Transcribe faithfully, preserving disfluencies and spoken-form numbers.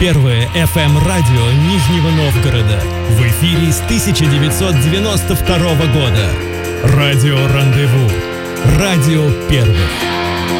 Первое эф эм-радио Нижнего Новгорода. В эфире с тысяча девятьсот девяносто второго года. Радио «Рандеву». Радио первых.